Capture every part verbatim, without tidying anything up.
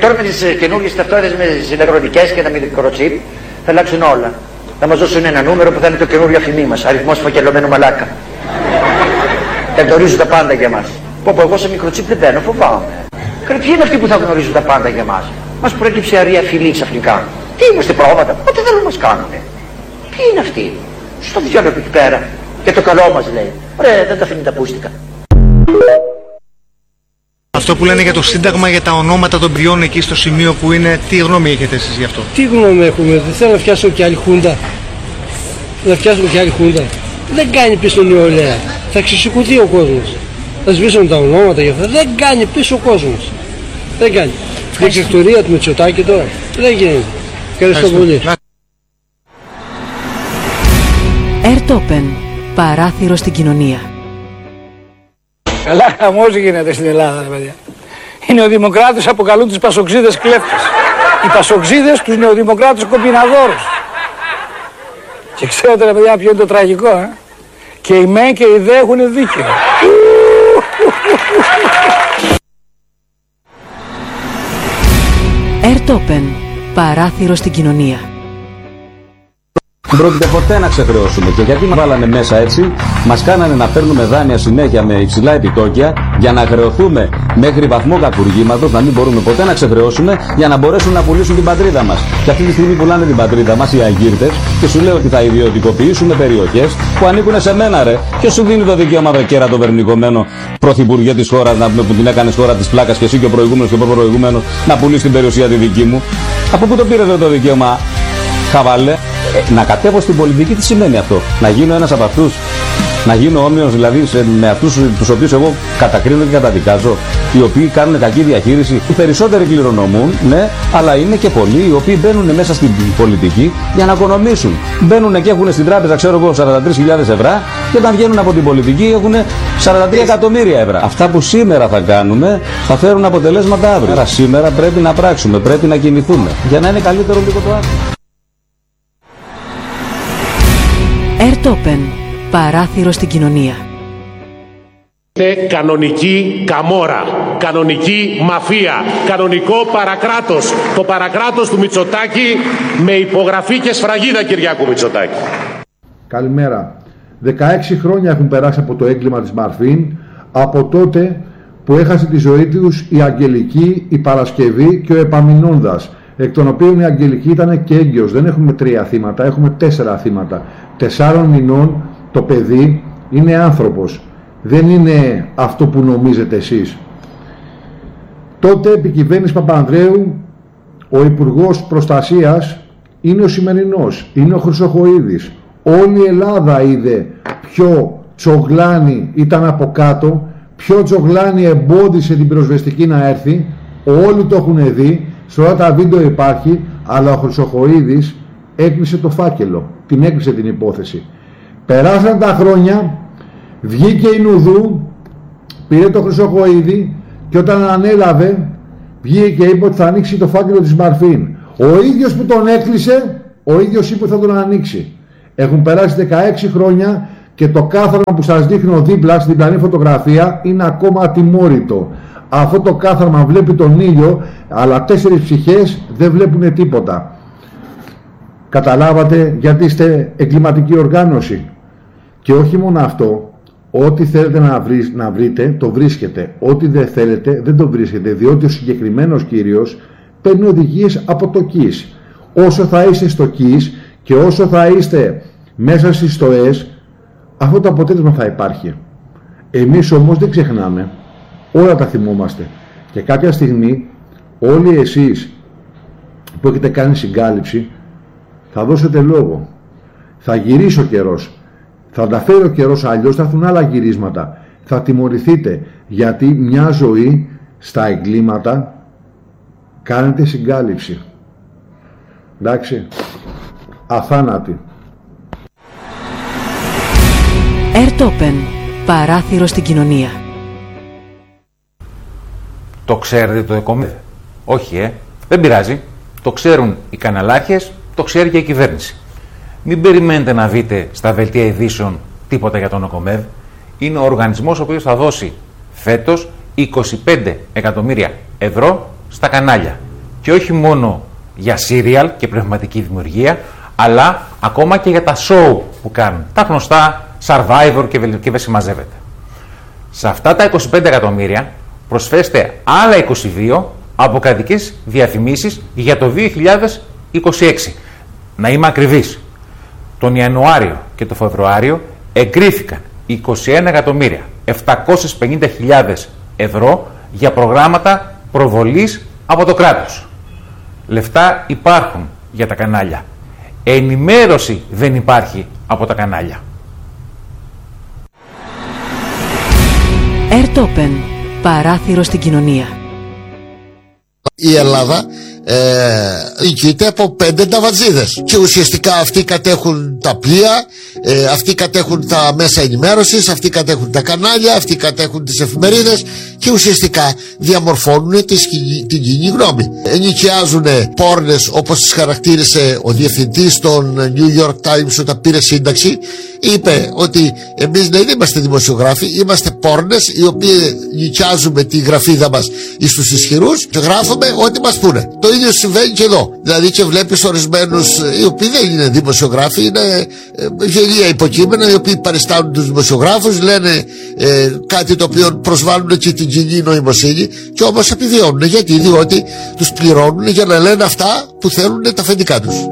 τώρα με τις καινούργιες ταυτότητες με τις ηλεκτρονικές και τα μικροτσίπ θα αλλάξουν όλα. Θα μας δώσουν ένα νούμερο που θα είναι το καινούριο αφημί μας. Αριθμός φακελωμένου μαλάκα. Θα γνωρίζουν τα πάντα για μας. Πω πω, εγώ σε μικροτσίπ δεν μπαίνω, φοβάμαι. Ποιοι είναι αυτοί που θα γνωρίζουν τα πάντα για μας? Μας προέκυψε αρία φυλή ξαφνικά. Τι είμαστε πρόβατα, ό,τι θέλουν να μας κάνουνε. Ποιοι είναι αυτοί? Στο διάλογο εκεί πέρα. Και το καλό μας λέει. Ωραία, δεν τα αφήνει τα πούστικα. Αυτό που λένε για το Σύνταγμα, για τα ονόματα των παιδιών εκεί στο σημείο που είναι, τι γνώμη έχετε εσείς γι' αυτό? Τι γνώμη έχουμε, δεν θέλω να φτιάσω και άλλη χούντα. Να φτιάσω και άλλη χούντα. Δεν κάνει πίσω νεολαία. Θα ξεσηκωθεί ο κόσμος. Θα σβήσουν τα ονόματα γι' αυτό. Δεν κάνει πίσω ο κόσμος. Δεν κάνει. Δικτατορία του Μητσοτάκη τώρα. Δεν γίνεται. Ευχαριστώ πολύ. Ερτόπεν. Παράθυρο στην κοινωνία. Καλά χαμός γίνεται στην Ελλάδα, παιδιά. Οι νεοδημοκράτες αποκαλούν τους πασοξίδες κλέφτες. Οι πασοξίδες τους νεοδημοκράτες κομπιναδόρους. Και ξέρετε, ρε παιδιά, ποιο είναι το τραγικό, ε? Και οι μεν και οι δε έχουν δίκιο. Ερτόπεν. Παράθυρο στην κοινωνία. Δεν πρόκειται ποτέ να ξεχρεώσουμε. Και γιατί μας βάλανε μέσα έτσι, μας κάνανε να παίρνουμε δάνεια συνέχεια με υψηλά επιτόκια για να χρεωθούμε μέχρι βαθμό κακουργήματος, να μην μπορούμε ποτέ να ξεχρεώσουμε, για να μπορέσουν να πουλήσουν την πατρίδα μας. Και αυτή τη στιγμή πουλάνε την πατρίδα μας οι αγκύρτες και σου λέω ότι θα ιδιωτικοποιήσουμε περιοχές που ανήκουν σε μένα, ρε. Ποιος σου δίνει το δικαίωμα, βρε κέρατο βερνικωμένο πρωθυπουργέ της χώρας, να πούμε, που την έκανες χώρα της πλάκας και εσύ και ο προηγούμενος και ο προηγούμενος, να πουλήσει την περιουσία τη δική μου? Από πού το πήρε το δικαίωμα, χαβαλέ? Ε, να κατέβω στην πολιτική, τι σημαίνει αυτό? Να γίνω ένας από αυτούς? Να γίνω όμοιος δηλαδή σε, με αυτούς τους οποίους εγώ κατακρίνω και καταδικάζω, οι οποίοι κάνουν κακή διαχείριση? Οι περισσότεροι κληρονομούν, ναι, αλλά είναι και πολλοί οι οποίοι μπαίνουν μέσα στην πολιτική για να οικονομήσουν. Μπαίνουν και έχουν στην τράπεζα, ξέρω εγώ, σαράντα τρεις χιλιάδες ευρώ, και όταν βγαίνουν από την πολιτική έχουν σαράντα τρία εκατομμύρια ευρώ. Αυτά που σήμερα θα κάνουμε θα φέρουν αποτελέσματα αύριο. Άρα σήμερα πρέπει να πράξουμε, πρέπει να κινηθούμε για να είναι καλύτερο λίγο το αύριο. Ερτόπεν. Παράθυρο στην κοινωνία. Είναι κανονική καμόρα, κανονική μαφία, κανονικό παρακράτος. Το παρακράτος του Μητσοτάκη με υπογραφή και σφραγίδα Κυριάκου Μητσοτάκη. Καλημέρα. δεκαέξι χρόνια έχουν περάσει από το έγκλημα της Μαρφίν, από τότε που έχασε τη ζωή τους η Αγγελική, η Παρασκευή και ο Επαμεινώντας, εκ των οποίων η Αγγελική ήταν και έγκυος. Δεν έχουμε τρία θύματα, έχουμε τέσσερα θύματα. Τεσσάρων μηνών το παιδί είναι άνθρωπος. Δεν είναι αυτό που νομίζετε εσείς. Τότε επί κυβέρνηση Παπανδρέου ο Υπουργός Προστασίας είναι ο σημερινός, είναι ο Χρυσοχοΐδης. Όλη η Ελλάδα είδε ποιο τσογλάνι ήταν από κάτω, ποιο τσογλάνι εμπόδισε την πυροσβεστική να έρθει. Όλοι το έχουν δει, σε όλα τα βίντεο υπάρχει, αλλά ο Χρυσοχοΐδης έκλεισε το φάκελο, την έκλεισε την υπόθεση. Περάσαν τα χρόνια, βγήκε η Νουδού, πήρε το Χρυσοχοΐδη και όταν ανέλαβε βγήκε και είπε ότι θα ανοίξει το φάκελο της Μαρφίν. Ο ίδιος που τον έκλεισε, ο ίδιος είπε ότι θα τον ανοίξει. Έχουν περάσει δεκαέξι χρόνια και το κάθαρμα που σας δείχνω δίπλα στην διπλανή φωτογραφία είναι ακόμα ατιμόρυτο. Αυτό το κάθαρμα βλέπει τον ήλιο, αλλά τέσσερις ψυχές δεν βλέπουν τίποτα. Καταλάβατε γιατί είστε εγκληματική οργάνωση? Και όχι μόνο αυτό, ό,τι θέλετε να, βρει, να βρείτε το βρίσκετε, ό,τι δεν θέλετε δεν το βρίσκετε, διότι ο συγκεκριμένος κύριος παίρνει οδηγίες από το ΚΙΣ. Όσο θα είστε στο ΚΙΣ και όσο θα είστε μέσα στις στοές, αυτό το αποτέλεσμα θα υπάρχει. Εμείς όμως δεν ξεχνάμε, όλα τα θυμόμαστε, και κάποια στιγμή όλοι εσείς που έχετε κάνει συγκάλυψη θα δώσετε λόγο. Θα γυρίσει ο καιρός. Θα τα φέρει ο καιρός, αλλιώς θα έρθουν άλλα γυρίσματα. Θα τιμωρηθείτε, γιατί μια ζωή στα εγκλήματα κάνετε συγκάλυψη. Εντάξει. Αθάνατη. Ερτόπεν. Παράθυρο στην κοινωνία. Το ξέρετε το ΕΚΟΜΕΔ? Όχι, ε. Δεν πειράζει. Το ξέρουν οι καναλάρχες, το ξέρει και η κυβέρνηση. Μην περιμένετε να δείτε στα δελτία ειδήσεων τίποτα για τον ΕΚΟΜΕΔ. Είναι ο οργανισμός ο οποίος θα δώσει φέτος είκοσι πέντε εκατομμύρια ευρώ στα κανάλια. Και όχι μόνο για σύριαλ και πνευματική δημιουργία, αλλά ακόμα και για τα show που κάνουν. Τα γνωστά Survivor και δεν συμμαζεύεται. Σε αυτά τα είκοσι πέντε εκατομμύρια προσφέστε άλλα είκοσι δύο από κρατικές διαφημίσεις για το δύο χιλιάδες είκοσι έξι. Να είμαι ακριβής, τον Ιανουάριο και τον Φεβρουάριο εγκρίθηκαν είκοσι ένα εκατομμύρια επτακόσιες πενήντα χιλιάδες ευρώ για προγράμματα προβολής από το κράτος. Λεφτά υπάρχουν για τα κανάλια. Ενημέρωση δεν υπάρχει από τα κανάλια. Ερτόπεν, παράθυρο στην κοινωνία. Η Ελλάδα ε, νικείται από πέντε νταβατζίδες και ουσιαστικά αυτοί κατέχουν τα πλοία, ε, αυτοί κατέχουν τα μέσα ενημέρωσης, αυτοί κατέχουν τα κανάλια, αυτοί κατέχουν τις εφημερίδες και ουσιαστικά διαμορφώνουν τη σκηνή, την κοινή γνώμη. Ενοικιάζουν πόρνες, όπως τις χαρακτήρισε ο διευθυντής των New York Times όταν πήρε σύνταξη. Είπε ότι εμείς δεν είμαστε δημοσιογράφοι, είμαστε πόρνες οι οποίοι νοικιάζουμε τη γραφίδα μας στους ισχυρούς και γράφουμε ό,τι μας πούνε. Το ίδιο συμβαίνει και εδώ. Δηλαδή και βλέπεις ορισμένους οι οποίοι δεν είναι δημοσιογράφοι, είναι ε, γελία υποκείμενα, οι οποίοι παριστάνουν τους δημοσιογράφους, λένε ε, κάτι το οποίο προσβάλλουν και την κοινή νοημοσύνη και όμως επιβιώνουν. Γιατί, διότι τους πληρώνουν για να λένε αυτά που θέλουν τα αφεντικά τους.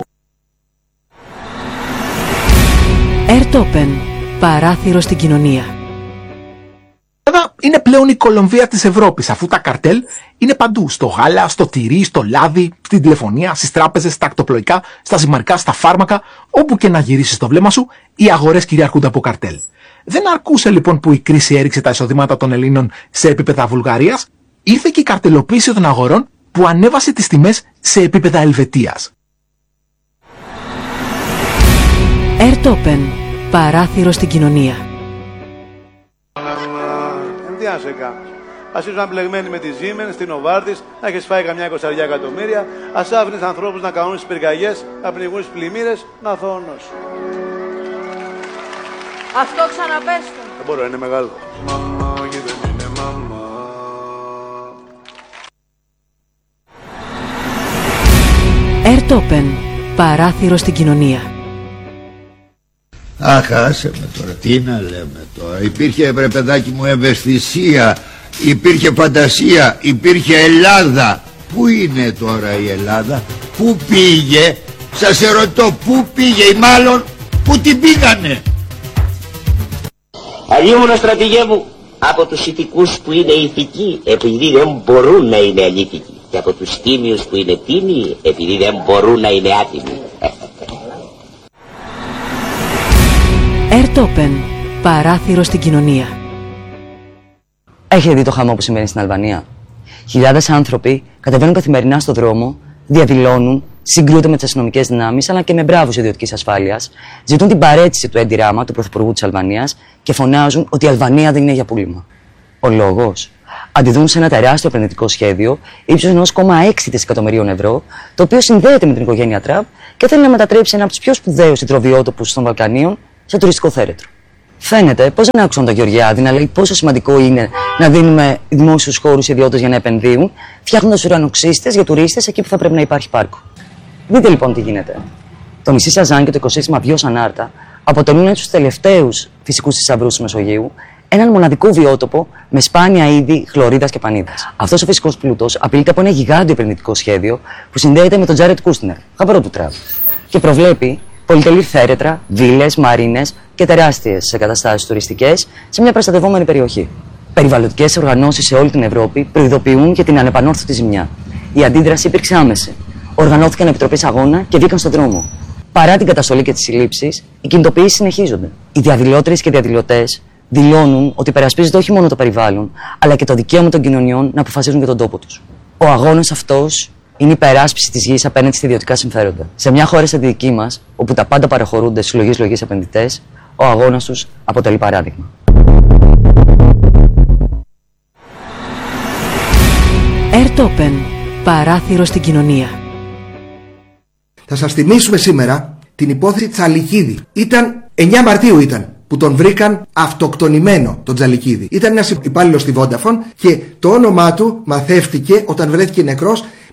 Ερτόπεν, παράθυρο στην κοινωνία. Είναι πλέον η Κολομβία της Ευρώπης, αφού τα καρτέλ είναι παντού. Στο γάλα, στο τυρί, στο λάδι, στην τηλεφωνία, στις τράπεζες, στα ακτοπλοϊκά, στα ζυμαρικά, στα φάρμακα. Όπου και να γυρίσεις το βλέμμα σου, οι αγορές κυριαρχούνται από καρτέλ. Δεν αρκούσε λοιπόν που η κρίση έριξε τα εισοδήματα των Ελλήνων σε επίπεδα Βουλγαρίας, ήρθε και η καρτελοποίηση των αγορών που ανέβασε τις τιμές σε επίπεδα Ελβετίας. Ερτόπεν, παράθυρο στην κοινωνία. Τι να σε κάνω. Ας ήσουν μπλεγμένοι με τη Siemens, στην Novartis, να έχεις φάει καμιά εικοσαριά εκατομμύρια, ας άφηνες ανθρώπους να κάνουν τις πυρκαγιές, να πνιγούν στις πλημμύρες, να θώνος. Αυτό ξαναπέστο. Δεν μπορώ, είναι μεγάλο. Ερτόπεν, παράθυρο στην κοινωνία. Αχ, άσε με τώρα, τι να λέμε τώρα. Υπήρχε, βρε παιδάκι μου, ευαισθησία, υπήρχε φαντασία, υπήρχε Ελλάδα. Πού είναι τώρα η Ελλάδα, πού πήγε, σας ερωτώ, πού πήγε ή μάλλον πού την πήγανε. Αλλήμωνα, στρατηγέ μου, από τους ηθικούς που είναι ηθικοί επειδή δεν μπορούν να είναι αλήθικοι και από τους τίμιους που είναι τίμιοι επειδή δεν μπορούν να είναι άτιμοι. Ερτόπεν, παράθυρο στην κοινωνία. Έχετε δει το χαμό που συμβαίνει στην Αλβανία? Χιλιάδες άνθρωποι κατεβαίνουν καθημερινά στον δρόμο, διαδηλώνουν, συγκρούνται με τις αστυνομικές δυνάμεις αλλά και με μπράβους ιδιωτικής ασφάλειας, ζητούν την παραίτηση του Έντι Ράμα, του Πρωθυπουργού της Αλβανίας, και φωνάζουν ότι η Αλβανία δεν είναι για πούλημα. Ο λόγος? Αντιδρούν σε ένα τεράστιο επενδυτικό σχέδιο ύψους ενός κόμμα έξι δισεκατομμυρίων ευρώ, το οποίο συνδέεται με την οικογένεια Τραμπ και θέλει να μετατρέψει ένα από τους πιο σπουδαίους υδροβιότοπους των Βαλκανίων σε τουριστικό θέρετρο. Φαίνεται πως δεν άκουσαν τον Γεωργιάδη να λέει πόσο σημαντικό είναι να δίνουμε δημόσιους χώρους σε ιδιώτες για να επενδύουν, φτιάχνοντας ουρανοξύστες για τουρίστες εκεί που θα πρέπει να υπάρχει πάρκο. Δείτε λοιπόν τι γίνεται. Το νησί Σαζάν και το οικοσύστημα Βιός Ανάρτα αποτελούν ένα από τους τελευταίους φυσικούς θησαυρούς της Μεσογείου, έναν μοναδικό βιότοπο με σπάνια είδη χλωρίδας και πανίδας. Αυτός ο φυσικός πλούτος απειλείται από ένα γιγάντιο επενδυτικό σχέδιο που συνδέεται με τον Τζάρετ Κούστνερ, χαμπρό του Τραμπ, και προβλέπει πολυτελή θέρετρα, βίλες, μαρίνες και τεράστιες εγκαταστάσεις τουριστικές σε μια προστατευόμενη περιοχή. Περιβαλλοντικές οργανώσεις σε όλη την Ευρώπη προειδοποιούν για την ανεπανόρθωτη ζημιά. Η αντίδραση υπήρξε άμεση. Οργανώθηκαν επιτροπές αγώνα και βγήκαν στον δρόμο. Παρά την καταστολή και τις συλλήψεις, οι κινητοποιήσεις συνεχίζονται. Οι διαδηλώτριες και διαδηλωτές δηλώνουν ότι υπερασπίζεται όχι μόνο το περιβάλλον, αλλά και το δικαίωμα των κοινωνιών να αποφασίζουν για τον τόπο τους. Ο αγώνας αυτός είναι η υπεράσπιση της γης απέναντι στα ιδιωτικά συμφέροντα. Σε μια χώρα σαν τη δική μας, όπου τα πάντα παραχωρούνται στους λογείς-λογείς επενδυτές, ο αγώνας τους αποτελεί παράδειγμα. Ερτόπεν, παράθυρο στην κοινωνία. Θα σας θυμίσουμε σήμερα την υπόθεση Τσαλικίδη. Ήταν εννιά Μαρτίου ήταν που τον βρήκαν αυτοκτονημένο τον Τσαλικίδη. Ήταν ένας υπάλληλος στη Vodafone και το όνομά του μαθεύτηκε όταν βρέθηκε νεκρός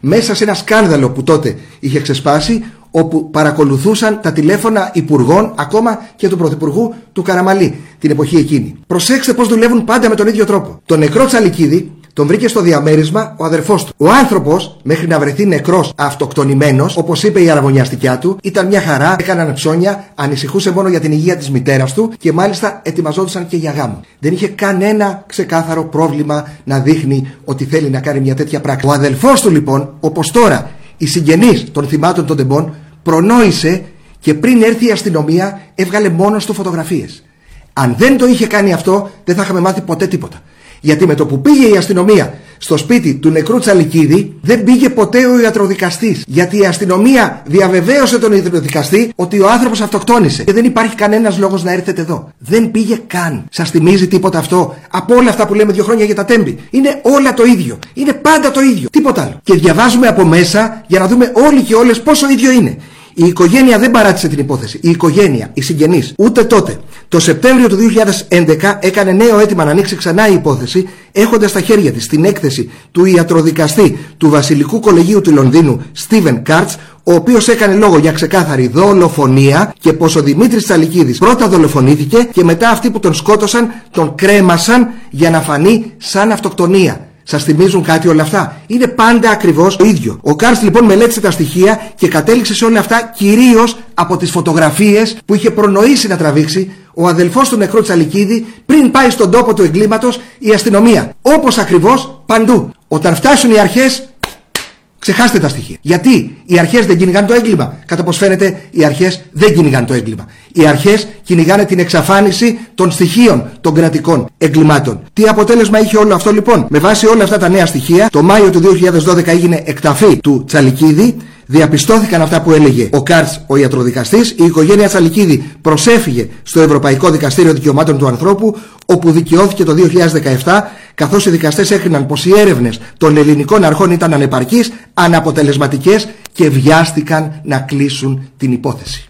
μέσα σε ένα σκάνδαλο που τότε είχε ξεσπάσει, όπου παρακολουθούσαν τα τηλέφωνα υπουργών, ακόμα και του πρωθυπουργού του Καραμαλή την εποχή εκείνη. Προσέξτε πώς δουλεύουν πάντα με τον ίδιο τρόπο. Τον νεκρό Τσαλικίδη τον βρήκε στο διαμέρισμα ο αδερφός του. Ο άνθρωπος, μέχρι να βρεθεί νεκρός αυτοκτονημένος, όπως είπε η αραβωνιαστικιά του, ήταν μια χαρά, έκαναν ψώνια, ανησυχούσε μόνο για την υγεία της μητέρας του και μάλιστα ετοιμαζόντουσαν και για γάμο. Δεν είχε κανένα ξεκάθαρο πρόβλημα να δείχνει ότι θέλει να κάνει μια τέτοια πράξη. Ο αδελφός του λοιπόν, όπως τώρα οι συγγενείς των θυμάτων των τεμπών, προνόησε και πριν έρθει η αστυνομία έβγαλε μόνος του φωτογραφίες. Αν δεν το είχε κάνει αυτό, δεν θα είχαμε μάθει ποτέ τίποτα. Γιατί με το που πήγε η αστυνομία στο σπίτι του νεκρού Τσαλικίδη, δεν πήγε ποτέ ο ιατροδικαστής. Γιατί η αστυνομία διαβεβαίωσε τον ιατροδικαστή ότι ο άνθρωπος αυτοκτόνησε και δεν υπάρχει κανένας λόγος να έρθετε εδώ. Δεν πήγε καν. Σας θυμίζει τίποτα αυτό από όλα αυτά που λέμε δύο χρόνια για τα τέμπη? Είναι όλα το ίδιο. Είναι πάντα το ίδιο. Τίποτα άλλο. Και διαβάζουμε από μέσα για να δούμε όλοι και όλες πόσο ίδιο είναι. Η οικογένεια δεν παράτησε την υπόθεση. Η οικογένεια, οι συγγενείς, ούτε τότε. Το Σεπτέμβριο του δύο χιλιάδες έντεκα έκανε νέο αίτημα να ανοίξει ξανά η υπόθεση, έχοντας στα χέρια της την έκθεση του ιατροδικαστή του Βασιλικού Κολεγίου του Λονδίνου, Στίβεν Κάρτς, ο οποίος έκανε λόγο για ξεκάθαρη δολοφονία και πως ο Δημήτρης Τσαλικίδης πρώτα δολοφονήθηκε και μετά αυτοί που τον σκότωσαν τον κρέμασαν για να φανεί σαν αυτοκτονία. Σας θυμίζουν κάτι όλα αυτά? Είναι πάντα ακριβώς το ίδιο. Ο Κάρτς λοιπόν μελέτησε τα στοιχεία και κατέληξε σε όλα αυτά κυρίως από τις φωτογραφίες που είχε προνοήσει να τραβήξει ο αδελφός του νεκρού Τσαλικίδη πριν πάει στον τόπο του εγκλήματος η αστυνομία. Όπως ακριβώς παντού. Όταν φτάσουν οι αρχές, ξεχάστε τα στοιχεία. Γιατί οι αρχές δεν κυνηγάνε το έγκλημα? Κατά πως φαίνεται, οι αρχές δεν κυνηγάνε το έγκλημα. Οι αρχές κυνηγάνε την εξαφάνιση των στοιχείων των κρατικών εγκλημάτων. Τι αποτέλεσμα είχε όλο αυτό λοιπόν? Με βάση όλα αυτά τα νέα στοιχεία, το Μάιο του δύο χιλιάδες δώδεκα έγινε εκταφή του Τσαλικίδη. Διαπιστώθηκαν αυτά που έλεγε ο Κάρτς, ο ιατροδικαστής. Η οικογένεια Τσαλικίδη προσέφυγε στο Ευρωπαϊκό Δικαστήριο Δικαιωμάτων του Ανθρώπου, όπου δικαιώθηκε το δύο χιλιάδες δεκαεπτά, καθώς οι δικαστές έκριναν πως οι έρευνες των ελληνικών αρχών ήταν ανεπαρκείς, αναποτελεσματικές και βιάστηκαν να κλείσουν την υπόθεση.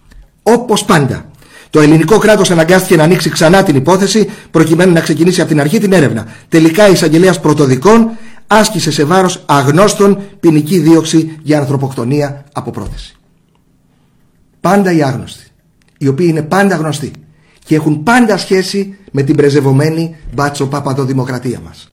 Όπως πάντα, το ελληνικό κράτος αναγκάστηκε να ανοίξει ξανά την υπόθεση προκειμένου να ξεκινήσει από την αρχή την έρευνα. Τελικά η εισαγγελέας πρωτοδικών άσκησε σε βάρος αγνώστων ποινική δίωξη για ανθρωποκτονία από πρόθεση. Πάντα οι άγνωστοι, οι οποίοι είναι πάντα γνωστοί και έχουν πάντα σχέση με την πρεζευωμένη μπάτσο-παπαδοδημοκρατία μας.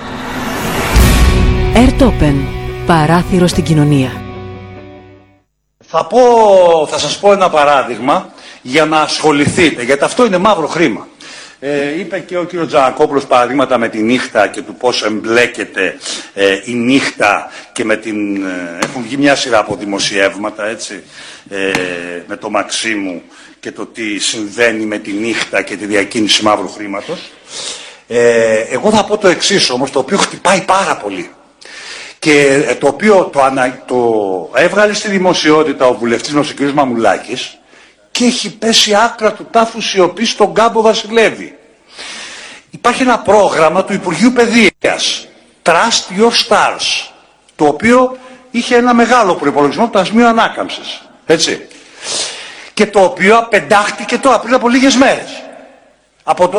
Ερτόπεν, παράθυρο στην κοινωνία. Θα, πω, θα σας πω ένα παράδειγμα για να ασχοληθείτε, γιατί αυτό είναι μαύρο χρήμα. Ε, είπε και ο κύριος Τζανακόπουλος παραδείγματα με τη νύχτα και του πώς εμπλέκεται ε, η νύχτα και με την... Ε, έχουν βγει μια σειρά από δημοσιεύματα, έτσι, ε, με το Μαξίμου και το τι συμβαίνει με τη νύχτα και τη διακίνηση μαύρου χρήματος. Ε, εγώ θα πω το εξής όμως, το οποίο χτυπάει πάρα πολύ. Και ε, το οποίο το, ανα, το έβγαλε στη δημοσιότητα ο βουλευτής μας, ο κ. Μαμουλάκης, και έχει πέσει άκρα του τάφου σιωπή στον κάμπο Βασιλεύη. Υπάρχει ένα πρόγραμμα του Υπουργείου Παιδείας, Trust Your Stars, το οποίο είχε ένα μεγάλο προϋπολογισμό, το Ταμείο Ανάκαμψης. Έτσι. Και το οποίο απεντάχτηκε τώρα πριν από λίγες μέρες. Από το,